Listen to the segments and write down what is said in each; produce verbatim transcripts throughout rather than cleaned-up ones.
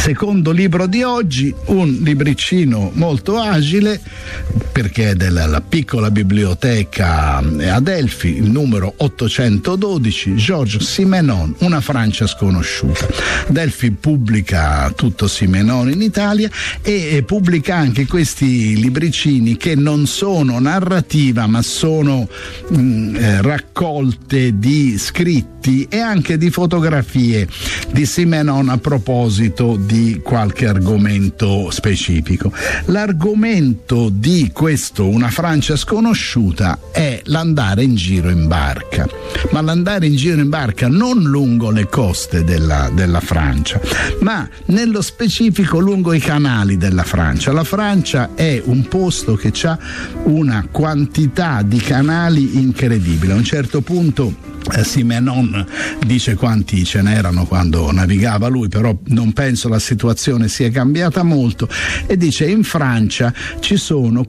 Secondo libro di oggi, un libricino molto agile, perché è della la piccola biblioteca Adelphi, il numero ottocentododici, Georges Simenon, Una Francia sconosciuta. Adelphi pubblica tutto Simenon in Italia e pubblica anche questi libricini che non sono narrativa ma sono mh, eh, raccolte di scritti e anche di fotografie di Simenon a proposito di qualche argomento specifico. L'argomento di questo Una Francia sconosciuta è l'andare in giro in barca, ma l'andare in giro in barca non lungo le coste della, della Francia, ma nello specifico lungo i canali della Francia. La Francia è un posto che ha una quantità di canali incredibile. A un certo punto Eh, Simenon dice quanti ce n'erano quando navigava lui, però non penso la situazione sia cambiata molto, e dice: in Francia ci sono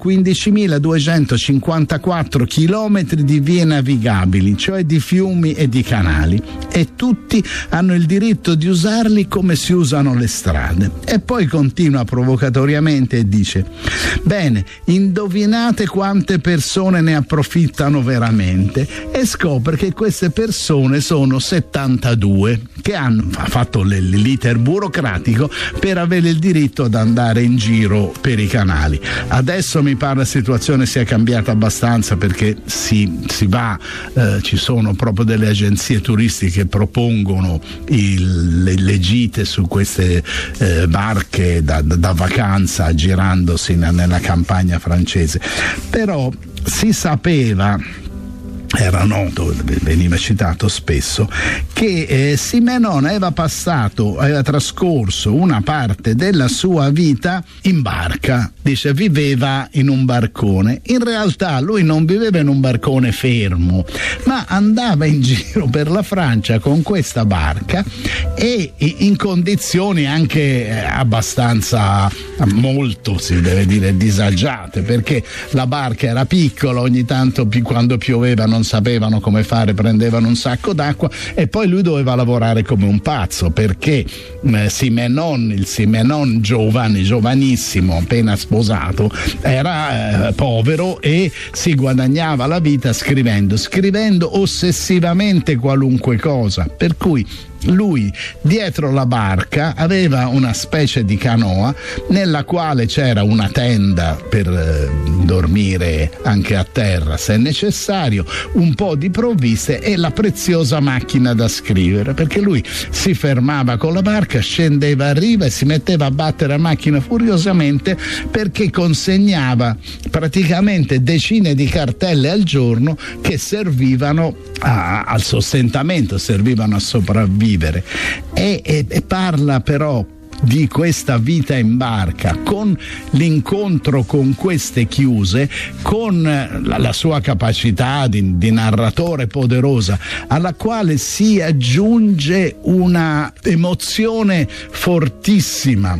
quindicimiladuecentocinquantaquattro chilometri di vie navigabili, cioè di fiumi e di canali, e tutti hanno il diritto di usarli come si usano le strade. E poi continua provocatoriamente e dice: bene, indovinate quante persone ne approfittano veramente, e scopre che queste persone sono settantadue che hanno fatto l'iter burocratico per avere il diritto ad andare in giro per i canali. Adesso mi pare la situazione sia cambiata abbastanza, perché si, si va, eh, ci sono proprio delle agenzie turistiche che propongono il, le, le gite su queste eh, barche da, da, da vacanza girandosi nella campagna francese, però si sapeva, era noto, veniva citato spesso, che eh, Simenon aveva passato, aveva trascorso una parte della sua vita in barca. Dice, viveva in un barcone. In realtà lui non viveva in un barcone fermo, ma andava in giro per la Francia con questa barca e in condizioni anche abbastanza, molto si deve dire, disagiate, perché la barca era piccola, ogni tanto quando pioveva non sapevano come fare, prendevano un sacco d'acqua, e poi lui doveva lavorare come un pazzo, perché eh, Simenon, il Simenon giovane, giovanissimo, appena sposato, era eh, povero e si guadagnava la vita scrivendo, scrivendo ossessivamente qualunque cosa, per cui lui dietro la barca aveva una specie di canoa nella quale c'era una tenda per eh, dormire anche a terra se necessario, un po' di provviste e la preziosa macchina da scrivere, perché lui si fermava con la barca, scendeva a riva e si metteva a battere la macchina furiosamente, perché consegnava praticamente decine di cartelle al giorno che servivano a, al sostentamento, servivano a sopravvivere. E, e, e parla però di questa vita in barca, con l'incontro con queste chiuse, con la, la sua capacità di, di narratore poderosa, alla quale si aggiunge una emozione fortissima.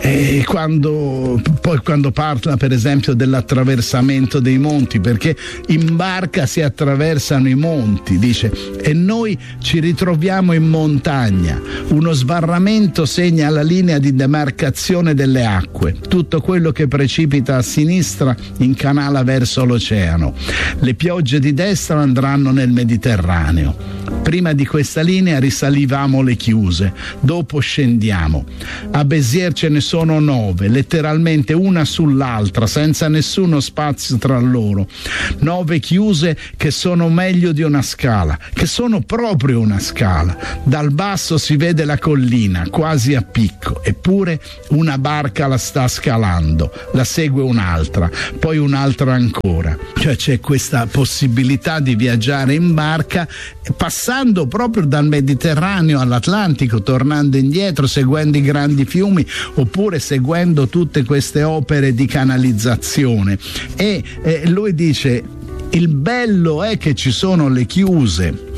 E quando poi quando parla per esempio dell'attraversamento dei monti, perché in barca si attraversano i monti, dice, e noi ci ritroviamo in montagna, uno sbarramento segna la linea di demarcazione delle acque, tutto quello che precipita a sinistra incanala verso l'oceano, le piogge di destra andranno nel Mediterraneo. Prima di questa linea risalivamo le chiuse, dopo scendiamo. A Béziers ce ne sono nove, letteralmente una sull'altra, senza nessuno spazio tra loro. Nove chiuse che sono meglio di una scala, che sono proprio una scala. Dal basso si vede la collina, quasi a picco, eppure una barca la sta scalando, la segue un'altra, poi un'altra ancora. Cioè c'è questa possibilità di viaggiare in barca, passando proprio dal Mediterraneo all'Atlantico, tornando indietro, seguendo i grandi fiumi, oppure seguendo tutte queste opere di canalizzazione. E eh, lui dice: il bello è che ci sono le chiuse,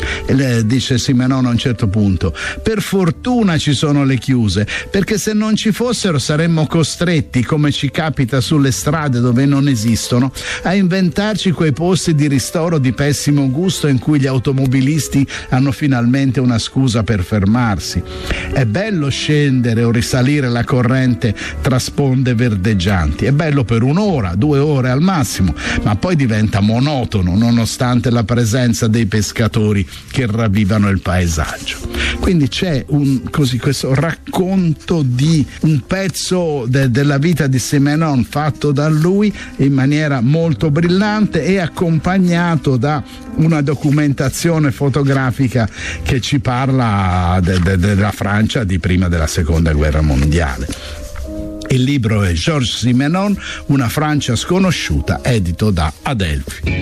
E dice Simenon a un certo punto: per fortuna ci sono le chiuse, perché se non ci fossero saremmo costretti, come ci capita sulle strade dove non esistono, a inventarci quei posti di ristoro di pessimo gusto in cui gli automobilisti hanno finalmente una scusa per fermarsi. È bello scendere o risalire la corrente tra sponde verdeggianti, è bello per un'ora, due ore al massimo, ma poi diventa monotono nonostante la presenza dei pescatori che ravvivano il paesaggio. Quindi c'è un, così, questo racconto di un pezzo de, della vita di Simenon fatto da lui in maniera molto brillante e accompagnato da una documentazione fotografica che ci parla de, de, della Francia di prima della seconda guerra mondiale. Il libro è Georges Simenon, Una Francia sconosciuta, edito da Adelphi.